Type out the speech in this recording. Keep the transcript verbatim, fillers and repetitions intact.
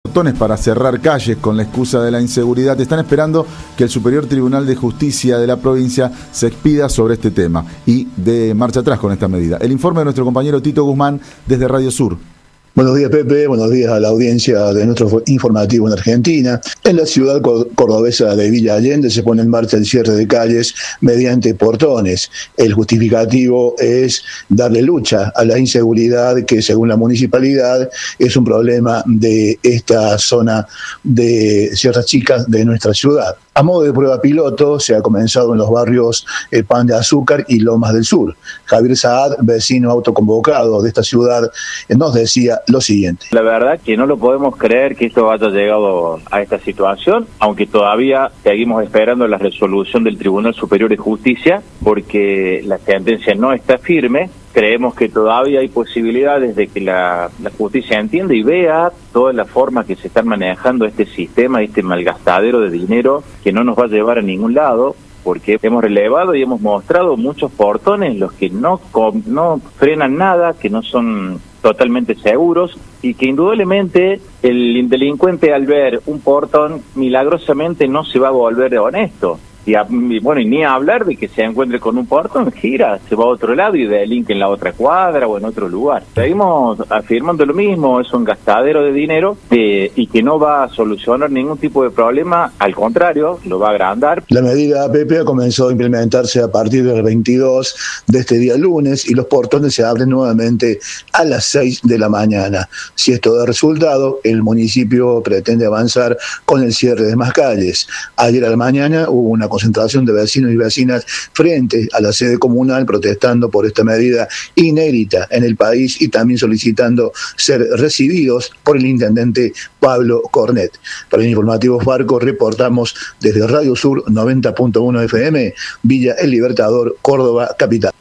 para cerrar calles con la excusa de la inseguridad. Están esperando que el Superior Tribunal de Justicia de la provincia se expida sobre este tema y dé marcha atrás con esta medida. El informe de nuestro compañero Tito Guzmán desde Radio Sur. Buenos días, Pepe. Buenos días a la audiencia de nuestro informativo en Argentina. En la ciudad cordobesa de Villa Allende se pone en marcha el cierre de calles mediante portones. El justificativo es darle lucha a la inseguridad que, según la municipalidad, es un problema de esta zona de Sierras Chicas de nuestra ciudad. A modo de prueba piloto, se ha comenzado en los barrios El Pan de Azúcar y Lomas del Sur. Javier Saad, vecino autoconvocado de esta ciudad, nos decía lo siguiente. La verdad que no lo podemos creer que esto haya llegado a esta situación, aunque todavía seguimos esperando la resolución del Tribunal Superior de Justicia, porque la sentencia no está firme. Creemos que todavía hay posibilidades de que la, la justicia entienda y vea todas las formas que se están manejando este sistema, este malgastadero de dinero que no nos va a llevar a ningún lado, porque hemos relevado y hemos mostrado muchos portones, los que no, no frenan nada, que no son totalmente seguros, y que indudablemente el delincuente, al ver un portón, milagrosamente no se va a volver honesto. Y, a, y bueno, y ni a hablar de que se encuentre con un portón, gira, se va a otro lado y delinque en la otra cuadra o en otro lugar. Seguimos afirmando lo mismo, es un gastadero de dinero eh, y que no va a solucionar ningún tipo de problema, al contrario, lo va a agrandar. La medida, Pepe, comenzó a implementarse a partir del veintidós de este día lunes y los portones se abren nuevamente a las seis de la mañana. Si esto da resultado, el municipio pretende avanzar con el cierre de más calles. Ayer a la mañana hubo una concentración de vecinos y vecinas frente a la sede comunal protestando por esta medida inédita en el país y también solicitando ser recibidos por el intendente Pablo Cornet. Para el informativo Farco reportamos desde Radio Sur noventa punto uno F M, Villa El Libertador, Córdoba, capital.